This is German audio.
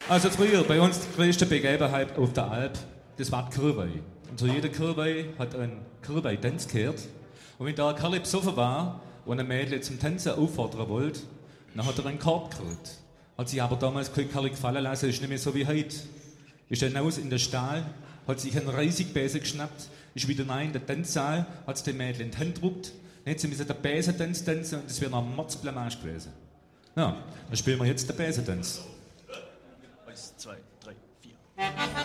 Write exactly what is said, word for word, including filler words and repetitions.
Also früher, bei uns die größte Begebenheit auf der Alp, das war die Kirwei. Und so jeder Kirwei hat einen Kirwei-Tanz gehört. Und wenn da ein Kerl besoffen war und ein Mädchen zum Tanzen auffordern wollte, dann hat er einen Korb gekriegt. Hat sich aber damals kein Kerl gefallen lassen, ist nicht mehr so wie heute. Ist dann aus in den Stall, hat sich einen Reissigbesen geschnappt, ist wieder rein in den Tanzsaal, hat es den Mädchen in die Hand gedrückt, dann hat sie müssen den Besentanz tanzen und das wäre noch ein Mordsblamage gewesen. Ja, dann spielen wir jetzt den Besentanz. Eins, zwei, drei, vier.